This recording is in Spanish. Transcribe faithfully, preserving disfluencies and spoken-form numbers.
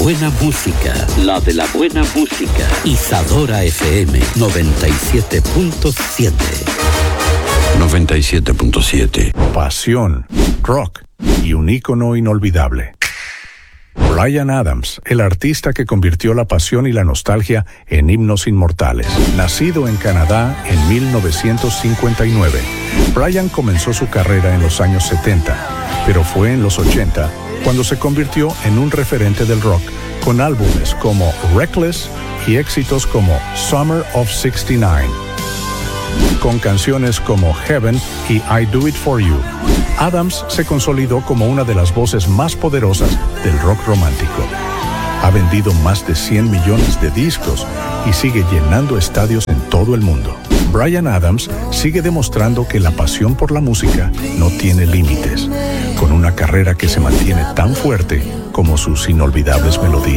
buena música, la de la buena música. Isadora F M noventa y siete punto siete. noventa y siete punto siete. Pasión, rock y un ícono inolvidable. Bryan Adams, el artista que convirtió la pasión y la nostalgia en himnos inmortales. Nacido en Canadá en mil novecientos cincuenta y nueve, Bryan comenzó su carrera en los años setenta, pero fue en los ochenta cuando se convirtió en un referente del rock, con álbumes como Reckless y éxitos como Summer of sesenta y nueve. Con canciones como Heaven y I Do It For You, Adams se consolidó como una de las voces más poderosas del rock romántico. Ha vendido más de cien millones de discos y sigue llenando estadios en todo el mundo. Bryan Adams sigue demostrando que la pasión por la música no tiene límites, con una carrera que se mantiene tan fuerte como sus inolvidables melodías.